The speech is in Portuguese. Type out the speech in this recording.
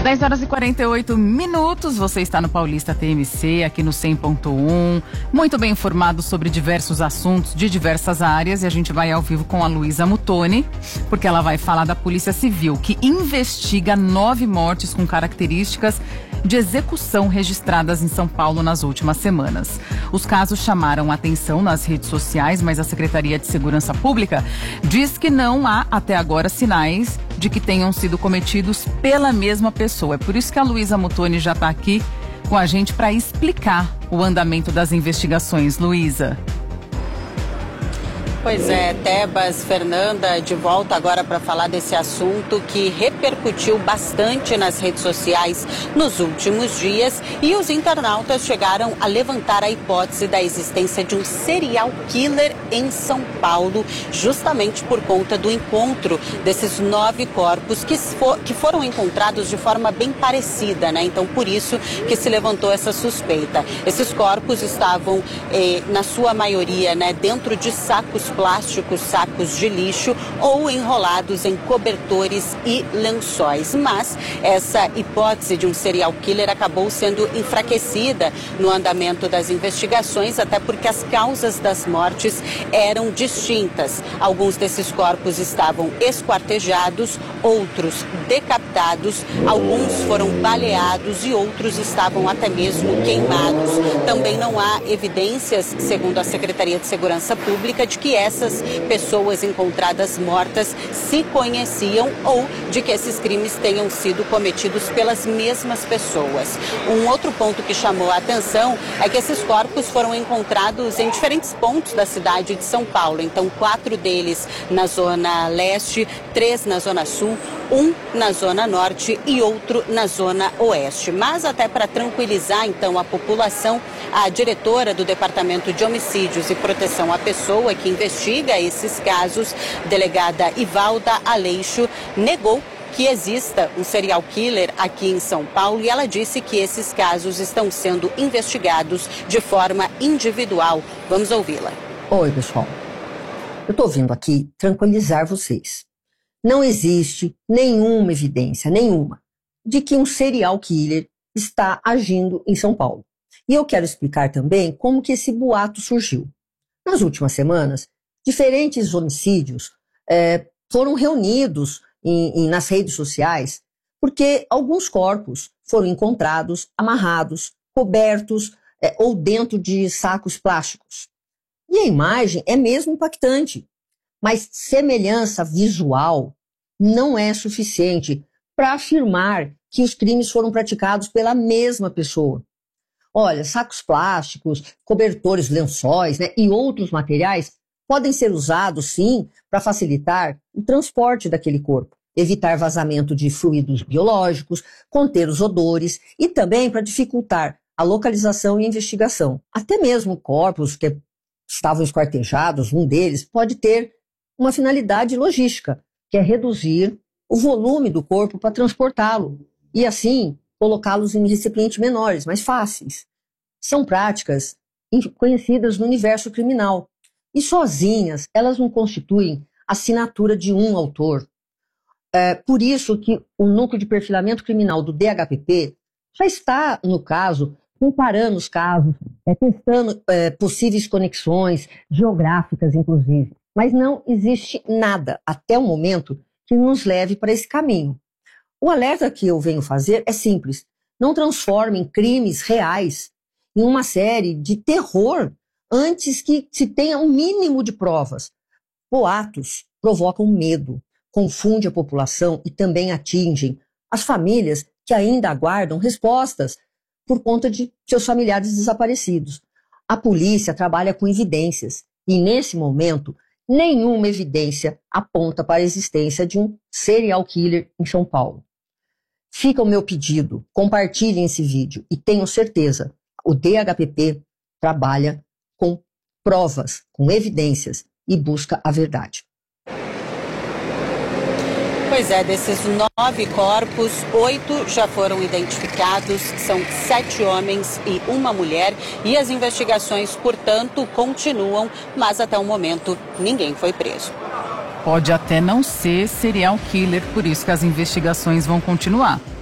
10 horas e 48 minutos, você está no Paulista TMC, aqui no 100.1, muito bem informado sobre diversos assuntos de diversas áreas, e a gente vai ao vivo com a Luísa Muttoni, porque ela vai falar da Polícia Civil, que investiga 9 mortes com características de execução registradas em São Paulo nas últimas semanas. Os casos chamaram atenção nas redes sociais, mas a Secretaria de Segurança Pública diz que não há, até agora, sinais de que tenham sido cometidos pela mesma pessoa. É por isso que a Luísa Muttoni já está aqui com a gente para explicar o andamento das investigações. Luísa. Pois é, Tebas, Fernanda, de volta agora para falar desse assunto que repercutiu bastante nas redes sociais nos últimos dias, e os internautas chegaram a levantar a hipótese da existência de um serial killer em São Paulo, justamente por conta do encontro desses 9 corpos que foram encontrados de forma bem parecida, né? Então, por isso que se levantou essa suspeita. Esses corpos estavam, na sua maioria, né, dentro de sacos plásticos, sacos de lixo, ou enrolados em cobertores e lençóis. Mas essa hipótese de um serial killer acabou sendo enfraquecida no andamento das investigações, até porque as causas das mortes eram distintas. Alguns desses corpos estavam esquartejados, outros decapitados, alguns foram baleados e outros estavam até mesmo queimados. Também não há evidências, segundo a Secretaria de Segurança Pública, de que essas pessoas encontradas mortas se conheciam ou de que esses crimes tenham sido cometidos pelas mesmas pessoas. Um outro ponto que chamou a atenção é que esses corpos foram encontrados em diferentes pontos da cidade de São Paulo. Então, 4 deles na zona leste, 3 na zona sul, 1 na zona norte e outro na zona oeste. Mas até para tranquilizar então a população, a diretora do Departamento de Homicídios e Proteção à Pessoa, que investiga esses casos, delegada Ivalda Aleixo, negou que exista um serial killer aqui em São Paulo, e ela disse que esses casos estão sendo investigados de forma individual. Vamos ouvi-la. Oi, pessoal. Eu estou vindo aqui tranquilizar vocês. Não existe nenhuma evidência, nenhuma, de que um serial killer está agindo em São Paulo. E eu quero explicar também como que esse boato surgiu. Nas últimas semanas, diferentes homicídios foram reunidos nas redes sociais, porque alguns corpos foram encontrados amarrados, cobertos ou dentro de sacos plásticos. E a imagem é mesmo impactante, mas semelhança visual não é suficiente para afirmar que os crimes foram praticados pela mesma pessoa. Olha, sacos plásticos, cobertores, lençóis, né, e outros materiais podem ser usados, sim, para facilitar o transporte daquele corpo, evitar vazamento de fluidos biológicos, conter os odores e também para dificultar a localização e investigação. Até mesmo corpos que estavam esquartejados, um deles pode ter uma finalidade logística, que é reduzir o volume do corpo para transportá-lo e, assim, colocá-los em recipientes menores, mais fáceis. São práticas conhecidas no universo criminal e sozinhas elas não constituem assinatura de um autor. Por isso que o Núcleo de Perfilamento Criminal do DHPP já está, no caso, comparando os casos, testando possíveis conexões geográficas, inclusive. Mas não existe nada, até o momento, que nos leve para esse caminho. O alerta que eu venho fazer é simples. Não transformem crimes reais em uma série de terror antes que se tenha um mínimo de provas. Boatos provocam medo, confundem a população e também atingem as famílias que ainda aguardam respostas por conta de seus familiares desaparecidos. A polícia trabalha com evidências e, nesse momento, nenhuma evidência aponta para a existência de um serial killer em São Paulo. Fica o meu pedido, compartilhem esse vídeo e tenham certeza, o DHPP trabalha com provas, com evidências e busca a verdade. Pois é, desses 9 corpos, 8 já foram identificados, são 7 homens e 1 mulher, e as investigações, portanto, continuam, mas até o momento ninguém foi preso. Pode até não ser serial killer, por isso que as investigações vão continuar.